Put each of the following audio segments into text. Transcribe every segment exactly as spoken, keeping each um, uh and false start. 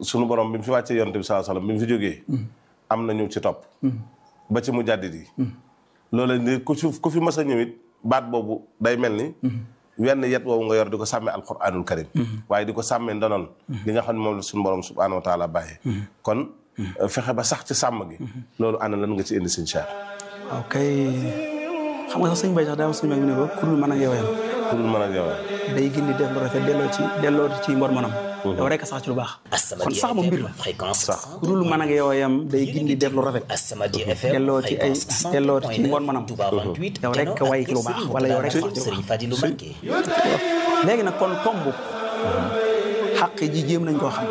sunu borom bi mu fi wàccee yonent bi sallallahu alayhi wasallam bi mu fi jógee am na ñu ci topp ba ci mu jàddit yi loolu ni ku fi ku fi mas a ñëwit baat boobu day mel ni wenn yet woowu nga yor di ko sàmmee alquranul karim waaye di ko sàmmee ndonoon li nga xam ne moom la suñu borom subhanahu wa taala bàyyee kon fexe ba sax ci sàmm gi loolu ana lan nga ci indi sëñ Cheikh waaw kay xam nga sax sëñ Bay sax daa suñu mag mu ne ko kurul mën ak yow yam kurul mën ak yow day gindi def lu rafet delloo ci delloo ci mbor manam yow rek sax ci lu baax kon sax mu mbir la sax kurul mën ak yow yam day gindi def lu rafet delloo ci ay delloo ci mbor manam yow rek way ci lu baax wala yow rek sax ci lu baax léegi nag kon tomb xaq ji jéem nañ koo xam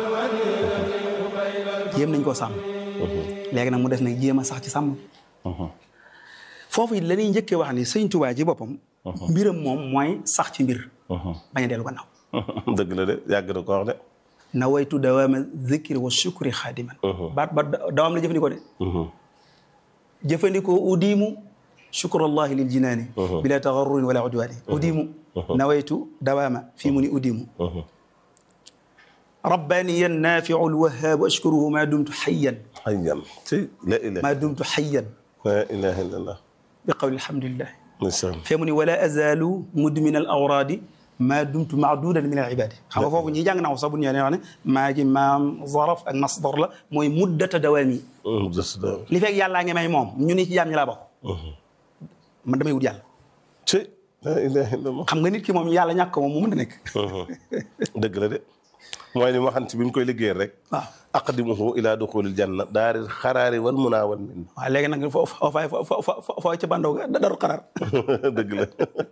jéem nañ koo sàmm léegi nag mu des nag jéem a sax ci sàmm foofu it la ñuy njëkkee wax ni sëñ Tuubaa ci boppam mbiram moom mooy sax ci mbir bañ a dellu gannaaw dëgg la de yàgg na ko wax de nawaytu dawaama zikri wa shukri xaadiman baat baat dawaam la jëfandikoo de jëfandikoo udiimu shukrullahi lil jinaani bila tagarrurin wala udwaani udiimu nawaytu dawaama fii mu ni udiimu رباني النافع الوهاب أشكره ما دمت حيا حيا لا إله ما دمت حيا لا إله إلا الله بقول الحمد لله نعم فهمني ولا أزال مدمن الأوراد ما دمت معدودا من العباد xam nga foofu ñi jàng naa sax bu ñu nee ne maa ngi maam zaraf ak masdar la mooy muddata dawaami li fekk yàllaa ngi may moom ñu ni ci jaam ñi laa bokk man damay wut yàlla la ilaha illa Allah xam nga nit ki moom yàlla ñàkk moom mu mën a nekk dëgg la de mooy ni waxan ci bi mu koy liggéeyal rek waaw aqdimuhu ila duxulil janna daaril xaraari wal munaa wal min waaw léegi nag foofu foofu foo ca bandaw ga daru xaraar dëgg la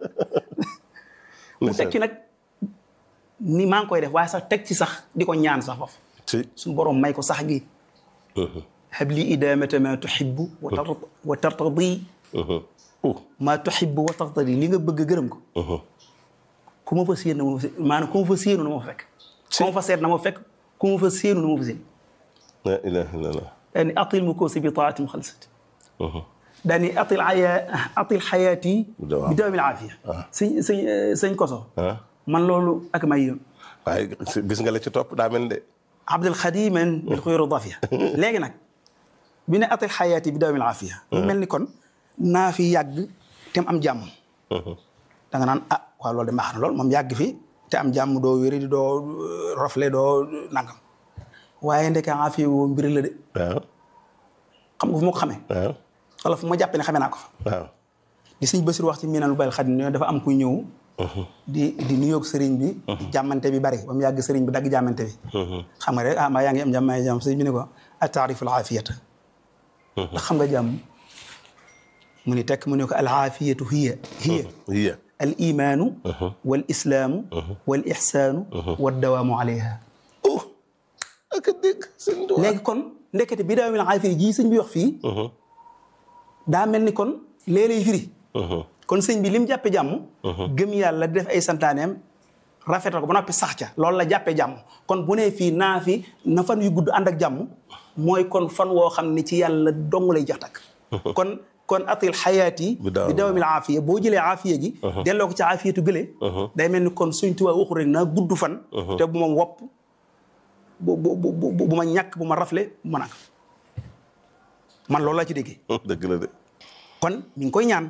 mu tekki nag ni maa ngi koy def waaye sax teg ci sax di ko ñaan sax foofu suñu borom may ko sax gi habli idamata ma tuhibbu wa tartadi ma tuhibbu wa tartadi li nga bëgg gërëm ko ku ma fa séen na ma fa maanaam ku ma fa séenu na ma fa fekk ku ma fa seet na ma fekk ku ma fa séenu na ma fa séen la ilaha illallah daani atil mu koosi bi taatim xalsat daani atil aya atil xayaati bi dawamil aafiya sëñ sëñ sëñ koso man loolu ak may yoon waaye gis nga la ci topp daa mel de abdul xadiman bil xuyru dafiya léegi nag bi ne atil xayaati bi dawamil aafiya mu mel ni kon naa fi yàgg te am jàmm da nga naan ah waaw loolu de baax na lool moom yàgg fi te am jàmm doo wéri di doo rafle doo nangam waaye ndeke aafiya woo mbir la de waaw xam nga fu ma ko xamee waaw wala fu ma jàppee ne xamee naa ko fa waaw di sëñ Basiru wax ci miinal bayil xadim ne dafa am kuy ñëw di di nuyoog sëriñ bi jàmmante bi bari ba mu yàgg sëriñ bi dagg jàmmante bi xam nga rek ah maa yaa ngi am jàmm maa ngi jàmm sëriñ bi ne ko ataarifu al aafiyata ndax xam nga jàmm mu ni tekk mu ne ko al aafiyatu hiya hiya hiya al imaanu wal islaamu wal ixsaanu wa dawaamu alayha oh ak dégg sëñ léegi kon ndekete bi daawamil aafiya ji sëñ bi wax fii daa mel ni kon léeg-léeg firi kon sëñ bi lim jàppe jàmm gëm yàlla di def ay santaaneem rafetal ko ba noppi sax ca loolu la jàppee jàmm kon bu nee fii naa fi na fan yu gudd ànd ak jàmm mooy kon fan woo xam ne ci yàlla dong lay jax takk kon kon atil xayaat yi bi dawamil aafiya boo jëlee aafiya gi delloo ko ci aafiyatu gëlee day mel ni kon suñ tubaab waxu rek naa gudd fan te bu ma wopp bu bu bu bu ma ñàkk bu ma rafle bu ma nag man loolu laa ci déggee dëgg la de kon mi ngi koy ñaan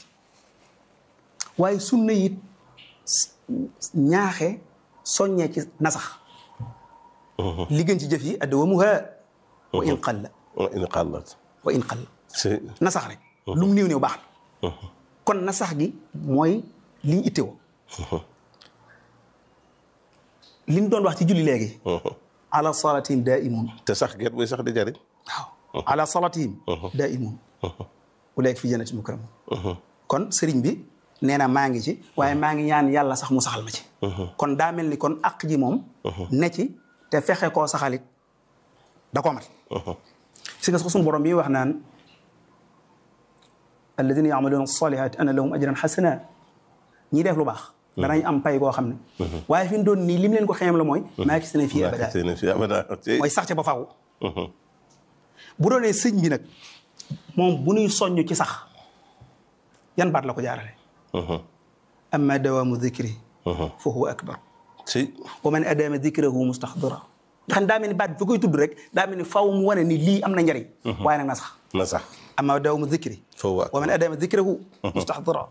waaye sunna it ñaaxe soññee ci nasax li gën ci jëf yi addawamuha wa in qalla wa in qallat wa in qalla nasax rek lu mu néew néew baax na kon nasax gi mooy li ñu ittewoo li ñu doon wax ci julli léegi ala salatihim daimun te sax get buy sax di jariñ waaw ala salatihim daimun ulaika fi jannatin mukramun kon sëriñ bi nee na maa ngi ci waaye maa ngi ñaan yàlla sax mu saxal ma ci kon daa mel ni kon àq ji moom ne ci te fexe koo saxalit da koo mat si nga sax suñu borom bi wax naan alladina yaamaluuna salihat ana lahum ajran xasana ñi def lu baax danañ am pay goo xam ne waaye fi mu doon nii lim leen ko xeem la mooy maa gis ne fii abada mooy sax ca ba faaw bu doonee sëñ bi nag moom bu nuy soññ ci sax yan baat la ko jaarale amma dawaamu dikri fa huwa akbar wa man adama dikrahu mustaxdira nga xam ne daa mel ni baat bi fa koy tudd rek daa mel ni faw mu wane ni lii am na njariñ waaye nag na sax na sax amma dawmu dhikri foofu wa man adama dhikrahu mustahdara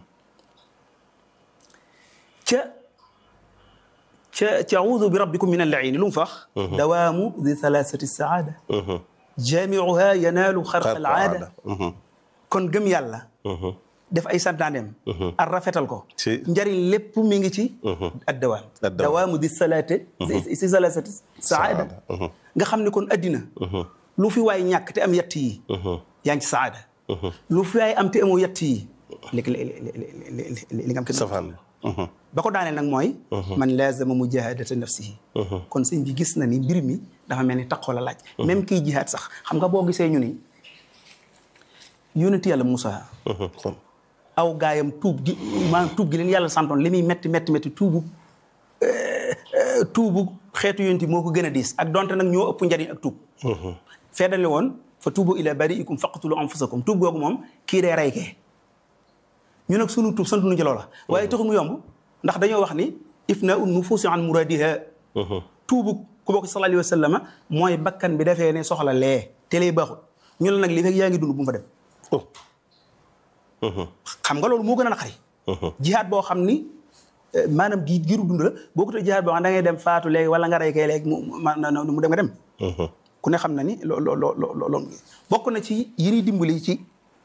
ca ca ca a'uudu bi rabbikum min al-la'iin lu mu fax dawaamu di thalathati saada jaami'uha yanaalu xarqa al-aada kon gëm yàlla def ay santaaneem ar rafetal ko njariñ lépp mi ngi ci ad dawaam dawaamu di salaate si thalathati saada nga xam ne kon addina lu fi waay ñàkk te am yett yi yaa ngi ci saada lu fi waay am te amoo yett yi li li nga am safaan ba ko daaneel nag mooy man laazama mujahadata nafsihi kon sëñ bi gis na ni mbir mi dafa mel ni taqoo la laaj même kiy jihaad sax xam nga boo gisee ñu ni yonent yàlla Moussa aw gaayam tuub gi maanaam tuub gi leen yàlla santoon li muy metti metti metti tuubu tuubu xeetu yonent moo ko gën a diis ak donte nag ñoo ëpp njariñ ak tuub feddali woon fa tuubu ila bariikum faqtulu anfusakum tuub googu moom kii dee rey kee ñu nag sunu tuub sant nu ci loola waaye taxul mu yomb ndax dañoo wax ni ifna un nufuusi an muradiha tuubu ku bokk sallallahu alayhi wa sallam mooy bakkan bi defee ne soxla lee te lee baaxul ñu la nag li fekk yaa ngi dund bu mu fa dem xam nga loolu moo gën a naqari jihaad boo xam ni maanaam gi giru dund la boo ko te jihaad boo xam da ngay dem faatu léegi wala nga rey kay léegi mu dem nga dem ku ne xam na ni loo loo loo loolu bokk na ci yi ñuy dimbali ci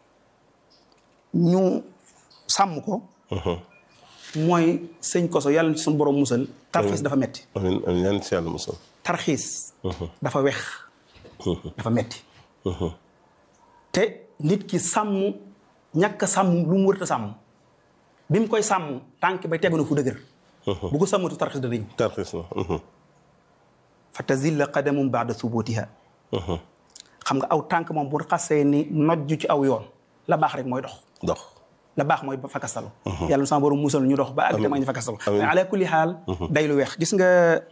ñu sàmm ko mooy sëñ koso yàlla na ci suñu borom musal tarxiis dafa metti amiin amiin yàlla na ci yàlla musal tarxiis dafa wex dafa metti te nit ki sàmm ñàkk sàmm lu mu wërta sàmm bi mu koy sàmm tànk bay tegu na fu dëgër bu ko sàmmatu tarxiis dana ñëw tarxiis na fa tazilla qadamum ba'da thubutiha xam nga aw tànk moom bu xasee ni nojju ci aw yoon la baax rek mooy dox dox la baax mooy ba fakkastalu yàlla sama borom musal ñu dox ba ak te ma ñu fakkastalu mais ala kulli xaal day lu weex gis nga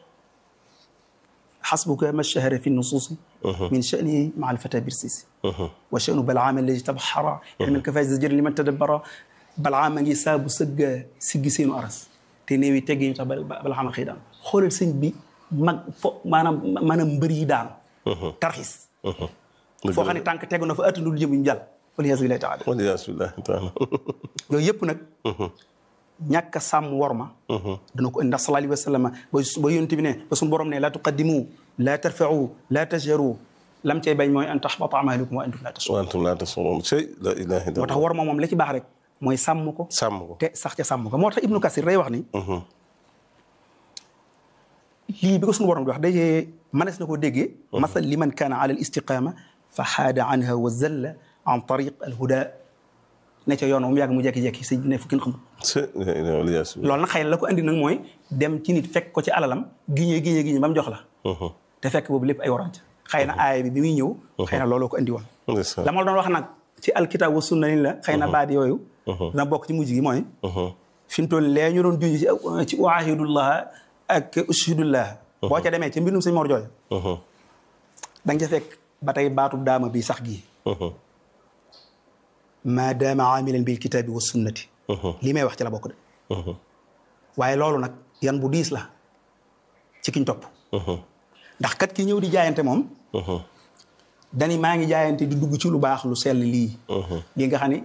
xasbuka ma shahara fi nusuusi min sha'ni ma alfata birsisi wa sha'nu balaama alladi tabxara ilmal kafaay zajër liman tadabbara balaama ngi saabu sëgga siggi seenu aras te néew yi teggi ñu tax balaama xëy daan xoolal sëñ bi mag fo maanaam maanaam mbër yi daanu tarxis foo xam ne tànk tegu na fa attandul jëm ñu jàll waliyaasu billaahi taala waliyaasu billaahi taala yooyu yëpp nag ñàkk a sàmm worma dana ko indi ndax sallallaahu alayhi wa sallam ba ba yonent bi ne ba suñu borom ne laa tuqaddimu laa tarfa'u laa tajharu lam cay bañ mooy an tahbata a'maalukum wa antum laa tash'uruun wa antum laa tash'uruun shay laa ilaaha illallaah moo tax worma moom la ci baax rek mooy sàmm ko sàmm ko te sax ca sàmm ko moo tax Ibnu Kasir day wax ni lii bi ko suñu borom di wax dajee mënees na koo déggee masal liman kaana ala al istiqaama fa xaada anha wa zalla an tariq al huda ne ca yoon moom yàgg mu jekki-jekki sëñ bi ne fu kenn xamul loolu nag xëy na la ko andi nag mooy dem ci nit fekk ko ci alalam giñee giñee giñee ba mu jox la te fekk boobu lépp ay warante xëy na aaya bi bi muy ñëw xëy na looloo ko andi woon la ma doon wax nag ci alkitaab wa sunna ni la xëy na baat yooyu dina bokk ci mujj gi mooy fi mu toll lee ñu doon junj ci ci waahidullah ak ushhidullah boo ca demee ci mbindum sëñ Mor Jooy da nga ca fekk ba tey baatu daama bi sax gii maa daama aamilan bil kitaabi wa sunnati lii may wax ci la bokk de waaye loolu nag yan bu diis la ci kiñ topp ndax kat ki ñëw di jaayante moom dani maa ngi jaayante di dugg ci lu baax lu sell lii lii nga xam ni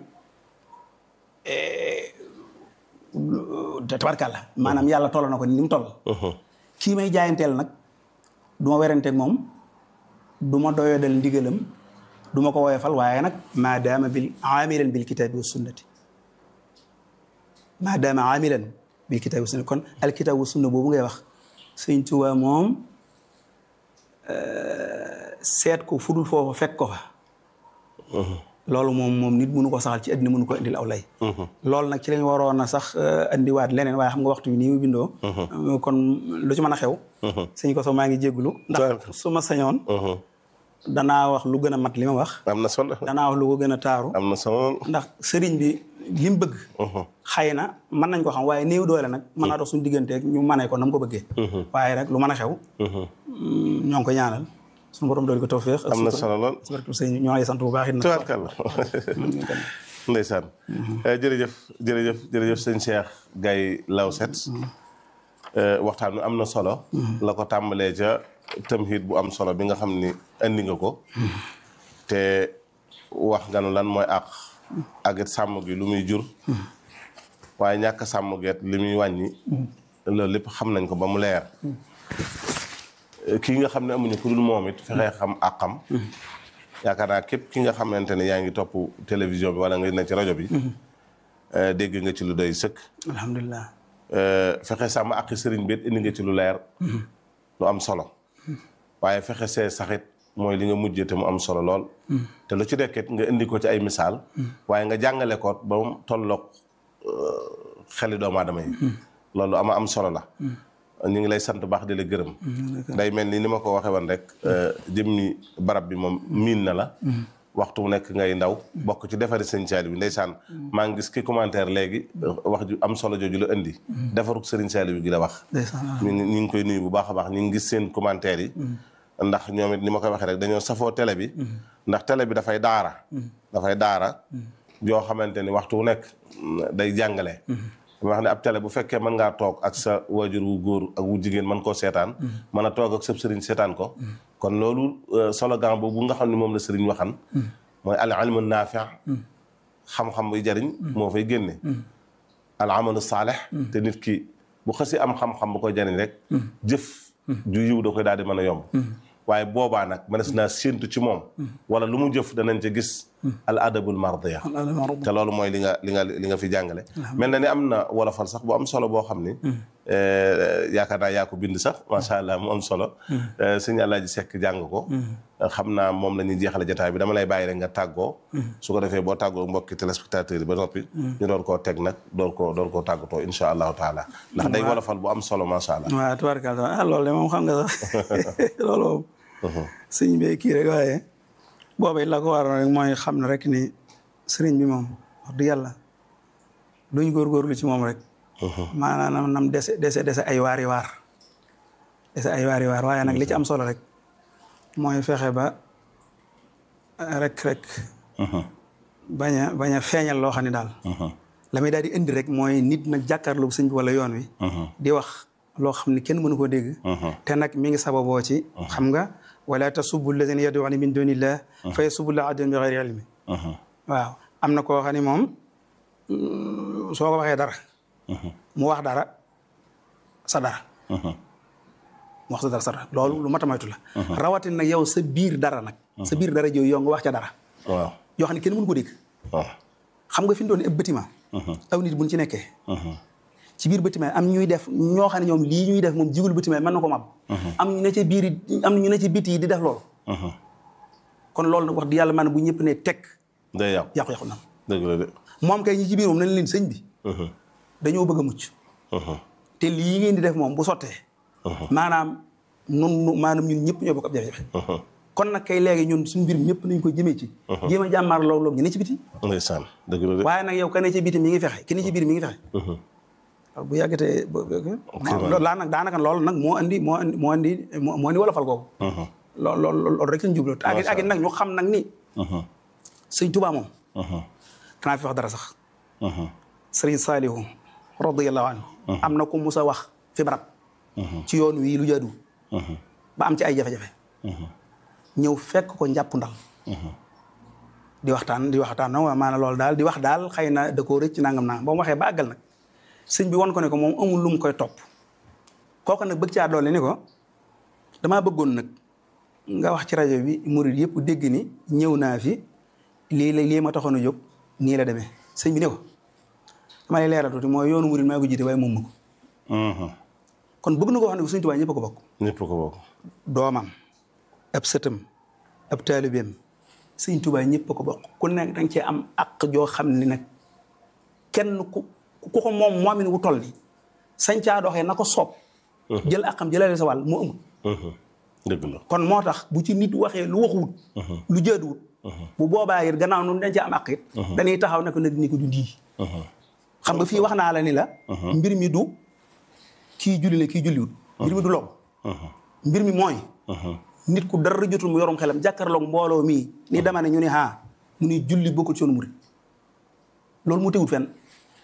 tabarkàlla maanaam yàlla toll na ko ni mu toll kii may jaayanteel nag du ma weranteeg moom du ma doyodal ndigalam du ma ko woyofal waaye nag maa daama bil aamilan bil kitaabi wa sunnati maa daama aamilan bil kitaabi wa sunnati kon al kitaabi wa sunna boobu ngay wax sëñ Tuubaa moom seet ko fudul foofa fekk ko fa loolu moom moom nit mënu ko saxal ci àddina mënu ko indil aw lay loolu nag ci lañ waroon a sax andiwaat leneen waaye xam nga waxtu bi nii mu bindoo kon lu ci mën a xew sëñ ko so maa ngi jéggulu ndax su ma sañoon danaa wax lu gën a mat li ma wax am na solo danaa wax lu ko gën a taaru am na solo ndax sëriñ bi li mu bëgg xëy na mën nañ ko xam waaye néew doole nag mën naa dox suñu digganteeg ñu mënee ko na mu ko bëggee waaye rek lu mën a xew ñoo ngi ko ñaanal suñu borom dool ko tawfeex am na solo lool sëñ ñoo lay sant bu baax it nag tubaarkàlla ndeysaan jërëjëf jërëjëf jërëjëf sëñ Cheikh Gaye Lawset waxtaan wi am na solo la ko tàmbalee ca tamhid bu am solo bi nga xam ni indi nga ko te wax nga nu lan mooy àq ak it sàmm gi lu muy jur waaye ñàkk sàmm geet li muy wàññi loolu lépp xam nañ ko ba mu leer kii nga xam ne amuñu ku dul moom it fexee xam àqam yaakaar naa képp ki nga xamante ne yaa ngi topp télévision bi wala nga ne ci rajo bi dégg nga ci lu doy sëkk alhamdulilah fexe sàmm àqi sëriñ bi indi nga ci lu leer lu am solo waaye fexe see saxit mooy li nga mujjee te mu am solo lool te lu ci dekkit nga indi ko ci ay misaal waaye nga jàngale ko ba mu tolloog xeli doomu aadama yi loolu ama am solo la ñu ngi lay sant baax di la gërëm day mel ni ni ma ko waxee woon rek jëmmi barab bi moom miin na la waxtu mu nekk ngay ndaw bokk ci defari sëñ Saliou bi ndeysaan maa ngi gis ki commentaire léegi wax ju am solo jooju la indi defaruk sëriñ Saliou gi la wax ñu ngi ñu ngi koy nuyu bu baax a baax ñu ngi gis seen commentaire yi ndax ñoom it ni ma koy waxee rek dañoo safoo télé bi ndax télé bi dafay daara dafay daara yoo xamante ni waxtu wu nekk day jàngale dama wax ne ab télé bu fekkee mën ngaa toog ak sa waajur wu góor ak wu jigéen mën koo seetaan mën a toog ak sëb sëriñ seetaan ko kon loolu slogan boobu nga xam ne moom la sëriñ waxan mooy al ilmu naafi xam-xam buy jariñ moo fay génne al amalu saalih te nit ki bu xësi am xam-xam bu koy jariñ rek jëf ju yiw da koy daal di mën a yomb waaye boobaa nag mënees naa séentu ci moom wala lu mu jëf danañ ca gis al adabul mardiya te loolu mooy li nga li nga li nga fi jàngale mel na ni am na wolofal sax bu am solo boo xam ni yaakaar naa yaa ko bind sax macha allah mu am solo sëñ Alaaji Sekk jàng ko xam naa moom la ñuy jeexale jotaay bi dama lay bàyyi rek nga tàggoo su ko defee boo tàggoo mbokki téléspectateurs yi ba noppi ñu doon koo teg nag doon koo doon koo tàggatoo insha allahu taala ndax day wolofal bu am solo macha allah waaw tubaarkalla ah loolu de moom xam nga sax loolu moom sëñ bi kii rek waaye booba it la ko waroon rek mooy xam ne rek ni sëriñ bi moom wax dëgg yàlla luñ góorgóorlu ci moom rek maanaam nam dese dese dese ay waari waar dese ay waari waar waaye nag li ci am solo rek mooy fexe ba rek rek bañ a bañ a feeñal loo xam ne daal la may daal di indi rek mooy nit nag jàkkaarloo sëñ bi wala yoon wi di wax loo xam ne kenn mënu koo dégg te nag mi ngi sababoo ci xam nga wala tasubbu alladina yad'una min dunillah fa yasubbu llaha adwan bi ghayri ilmi waaw am na koo xam ne moom soo ko waxee dara mu wax dara sa dara mu wax sa dara sa dara loolu lu mat a moytu la rawatin nag yow sa biir dara nag sa biir dara jooyu yow nga wax ca dara waaw yoo xam ne kenn mënu ko dégg xam nga fi ñu doon ab bâtiment aw nit buñ ci nekkee ci biir bâtiment am ñuy def ñoo xam ne ñoom lii ñuy def moom jigul bâtiment mën na ko mab am ñu ne ci biir am ñu ne ci biti yi di def loolu kon loolu nag wax di yàlla maanaam bu ñëpp ne teg day yàqu yàqu-yàqu na dëgg la de moom kay ñi ci biir moom nañ leen sëñ bi dañoo bëgg a mucc te lii ngeen di def moom bu sottee maanaam nun maanaam ñun ñëpp ñoo bokk ab jafe-jafe kon nag kay léegi ñun suñu mbir ñëpp nañ ko jëmee ci jéem a jàmmaar loolu loolu ñu ne ci biti ndeysaan dëgg la de waaye nag yow ka ne ci biti mi ngi fexe ki ne ci biir mi ngi fexe bu yàggatee loolu laa nag daanaka loolu nag moo andi moo andi moo andi moo andi wolofal googu loolu loolu loolu rek lañ jublu ak ak nag ñu xam nag ni sëñ Tuubaa moom danaa fi wax dara sax sëriñ Saalihu radiyallahu anhu am na ko musa wax fi barab ci yoon wii lu jaadu ba am ci ay jafe-jafe ñëw fekk ko njàpp ndal di waxtaan di waxtaan nag maanaam loolu daal di wax daal xëy na da koo rëcc nangam nangam ba mu waxee ba àggal nag sëñ bi won ko ne ko moom amul lu mu koy topp kooku nag bëgg caa doole ni ko damaa bëggoon nag nga wax ci rajo bi murid yëpp dégg ni ñëw naa fi lii la lii ma taxoon a jóg nii la demee sëñ bi ne ko dama lay leeral tuuti mooy yoonu murid maa ko jiite waaye moom ma ko kon bëgg na ko wax ne ko sëñ Tuubaa ñëpp a ko bokk ñëpp ko bokk doomam ab sëtam ab taalibeem sëñ Tuubaa ñëpp a ko bokk ku nekk danga cee am àq joo xam ne nag kenn ku ku ko moom moomin wu toll ni sañ caa doxee na ko soob jël àqam jëlale sa wàll moo amul dëgg la kon moo tax bu ci nit waxee lu waxuwut lu jaaduwut bu boobaa it gannaaw noonu dañ cee am àq it dañuy taxaw ne ko nag ni ko du ndii xam nga fii wax naa la ni la mbir mi du kii julli la kii julliwut mbir mi du loolu mbir mi mooy nit ku dara jotul mu yorum xelam jàkkaarloog mbooloo mii ni dama ne ñu ne ah mu ni julli bokkul ci yoonu murid loolu mu teewut fenn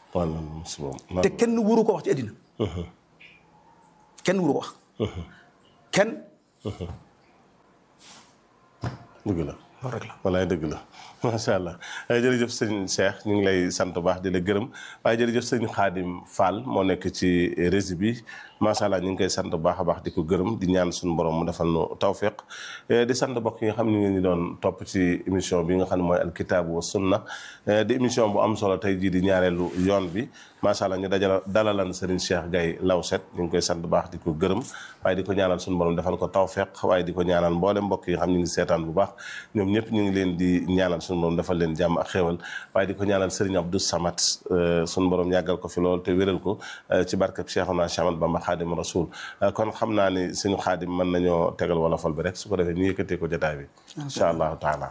te kenn wuru ko wax ci àddina kenn wuru ko wax kenn dëgg la loolu rek la. walaay dëgg la macha allah jërëjëf sëñ Cheikh ñu ngi lay sant baax di la gërëm waaye jërëjëf sëñ Xaadim Fall moo nekk ci régie bi macha allah ñu ngi koy sant baax a baax di ko gërëm di ñaan suñu borom mu defal nu tawfiq di sant mbokk yi nga xam ne ñu ngi doon topp ci émission bi nga xam ne mooy alkitaabu wa sunna di émission bu am solo tey jii di ñaareelu yoon bi macha allah ñu dajala dalalan Serigne Cheikh Gaye Lawset ñu ngi koy sant baax di ko gërëm waaye di ko ñaanal suñu borom defal ko tawfiq waaye di ko ñaanal mboolem mbokk yi nga xam ne ñu ngi seetaan bu baax ñoom ñëpp ñu ngi leen di ñaanal suñu borom defal leen jàmm ak xéewal waaye di ko ñaanal Serigne Abdou Samad suñu borom yàggal ko fi lool te wéral ko ci barkeb Cheikhuna Cheikh Ahmadou Bamba Xaadim Rasul kon xam naa ni suñu Xaadim mën nañoo tegal wolofal bi rek su ko defee ñu yëkkatee ko jotaay bi incha allahu taala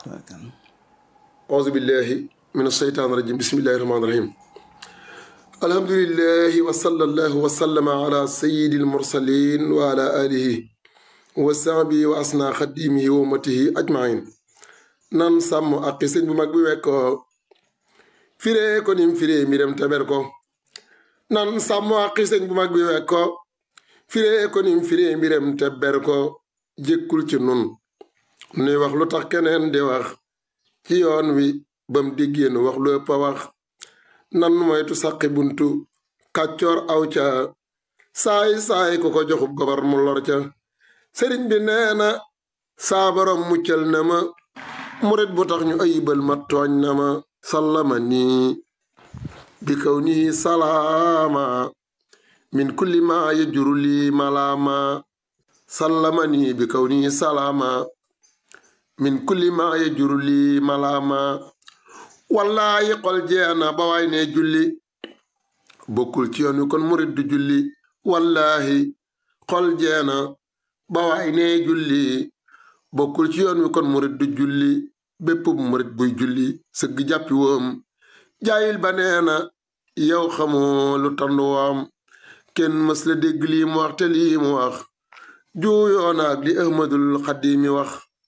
auzu billahi min asheytaan rajim bismillahi rahmaani rahim alhamdulillahi wa sallallahu wa sallama ala sayyidil mursalin wa ala alihi wa sahbihi wa asna xadimihi wa ummatihi ajmain nan sàmm ak sëñ bu mag bi wekkoo firee ko nim firee mbiram taber ko nan sàmm ak sëñ bu mag bi wekkoo firee ko nim firee mbiram taber ko jékkul ci nun nuy wax lu tax keneen di wax ci yoon wi bam déggéen wax lu ëpp a wax nan moytu saqi buntu kàccoor aw ca saay saay ku ko joxub gobar mu lor ca sëriñ bi nee na saa borom muccal na ma murit bu tax ñu ayibal ma tooñ na ma sallama nii bi kaw nii salaama min kulli ma yajuru lii malaama sallama nii bi kaw nii salaama min kulli ma yajuru lii malaama wallaayi xol jeena ba waay ne julli bokkul ci yoon wi kon murit du julli wallaahi xol jeena ba waay ne julli bokkul ci yoon wi kon murit du julli bépp murit buy julli sëgg jàppi woom jaayil ba neena yow xamoo lu tandu woom kenn mës la dégg lii mu wax te lii mu wax juuyoona ak li ahmadul xadimi wax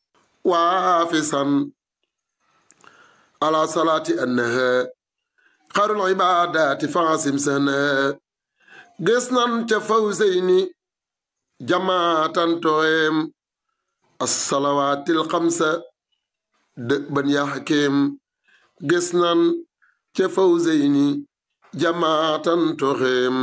waafisan ala salaati annaha xarul ibaadaati faasim sana gis nan ca fawseyni jamaatan tooyem assalawaatil xamsa dë ban yaa xakim gis nan ca fawseyni jamaatan tooyem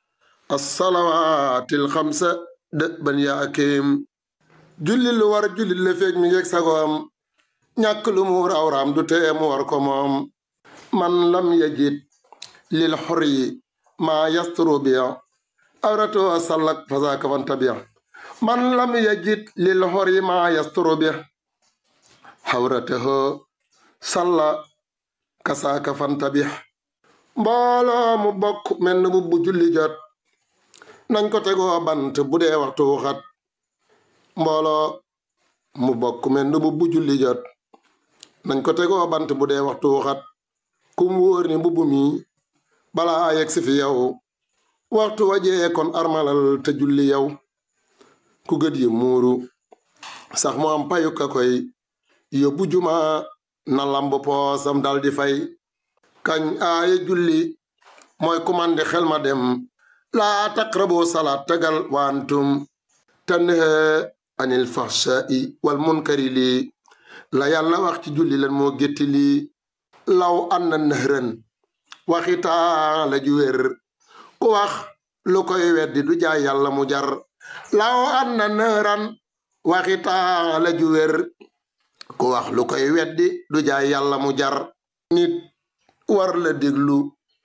assalawaatil xamsa dë ban yaa xakim julli lu war julli la feeg mi ngeeg sagoom ñàkk lu mu raw raam du tee mu war ko moom man lam yajid lil xoryi maa yasturu biya awrato sallak fasaaka fan tabiya man lam yajid lil xoryi maa yasturu biya xawrataho salla kasaaka fan tabiya mbooloo mu bokk mel ni bu julli jot nañ ko tegoo bant bu dee waxtu xat mbooloo mu bokk mel ni bu julli jot nañ ko tegoo bant bu dee waxtu xat kum wóor ni mbubb mi balaa yegg si fi yow waxtu wajee kon armalal te julli yow ku gët yi muuru sax mu am payu ka koy yóbbu juma na lamb poosam dal di fay kañ aaye julli mooy kumandi xel ma dem laa taqrabu salaat tegal waantum tanha anil fahsha'i wal munkari lii la yàlla wax ci julli lan moo gétti lii law an na nëhran waxitaa la ju wér ku wax lu koy weddi du jaay yàlla mu jar law an na nëhran waxitaa la ju wér ku wax lu koy weddi du jaay yàlla mu jar nit war la déglu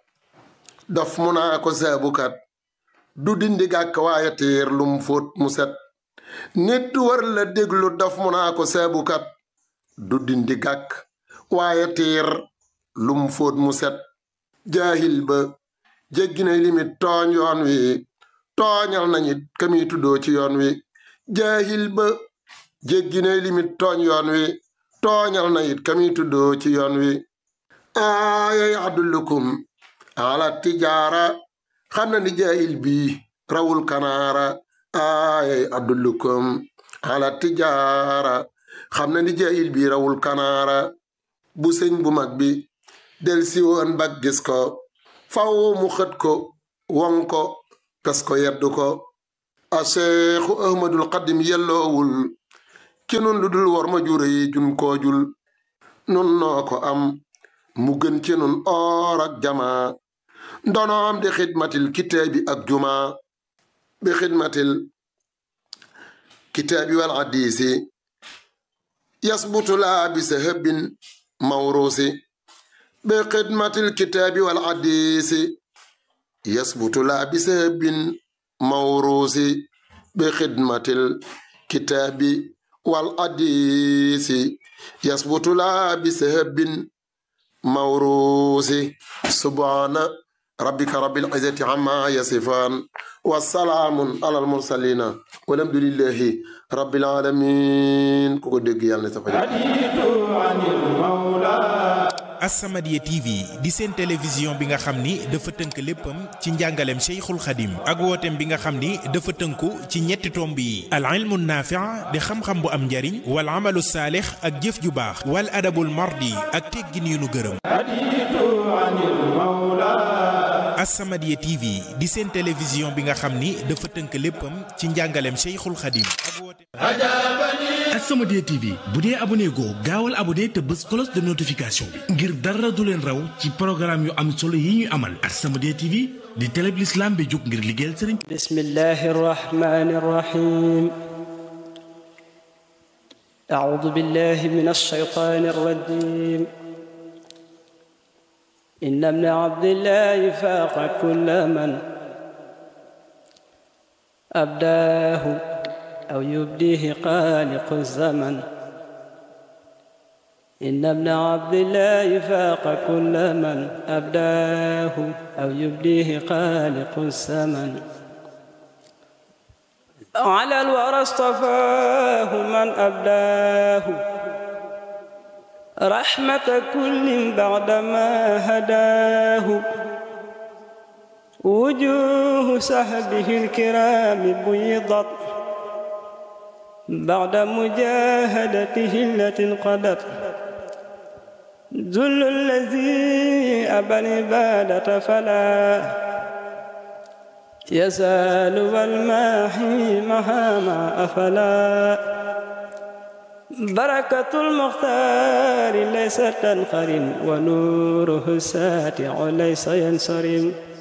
daf mu naa ko saabukat du dindi gàkk waaye tiir lum fóot mu set nit war la déglu daf mu naa ko saabukat du dindi gàkk waaye tiir lum fóot mu set jaahil ba jéggi na limit tooñ yoon wi tooñal nañu kami tuddoo ci yoon wi jaahil ba jéggi na limit tooñ yoon wi tooñal na it kami tuddoo ci yoon wi aayay adullukum ala tijaara xam na ni jaahil bi rawul kanaara aayay adullukum ala tijaara xam na ni jaahil bi rawul kanaara bu sëñ bu mag bi del si woon bag gis ko faw mu xët ko won ko pes ko yeddu ko a seexu ahmadul xadim yelloowul ci nun lu dul war ma jure yi jun koojul nun noo ko am mu gën ci nun oor ak jamaa ndonoom di xidmatil kitaabi ak jumaa bi xidmatil kitaabi wal hadiisi yasbutu laa bi sahabin mawruusi bi xidmatil kitaabi wal hadiisi yasbutu laa bi sahabin mawruusi bi xidmatil kitaabi wal hadiisi yasbutu laa bi sahabin mawruusi subhaana rabbika rabbil izzati amma yasifaan wa salaamun alal mursaliina walhamdulillahi rabbil aalamiin ku ko dégg yàlla na sa fa As-Samadiyya T V di seen télévision bi nga xam ni dafa tënk léppam ci njàngaleem Cheikhul Khadim ak wooteem bi nga xam ni dafa tënku ci ñetti tomb yi al ilmu naafi' di xam-xam bu am njariñ wal amalu saalix ak jëf ju baax wal adabul mardi ak teggin yu nu gërëm. As-Samadiyya T V di seen télévision bi nga xam ni dafa tënk léppam ci njàngaleem Cheikhul Khadim ak wooteem. As-Samadiyya T V bu dee abonné goo gaawal abonné te bës cloche de notification bi ngir dara du leen raw ci programme yu am solo yi ñuy amal. As-Samadiyya T V di télé bi l'islam bi jóg ngir liggéeyal sëriñ. bismillahi rahmani rahim. a'udhu billahi minash shaytanir rajim. inna ibna abdillahi faqa kulla man abdahu أو يبديه خالق الزمن إن ابن عبد الله فاق كل من أبداه أو يبديه خالق الزمن على الورى اصطفاه من أبداه رحمة كل بعدما هداه وجوه سحبه الكرام بيضت بعد مجاهدته التي انقضت ذل الذي أبى العبادة فلا يزال والماحي مها ما أفلا بركة المختار ليست تنخرم ونوره الساتع ليس ينصرم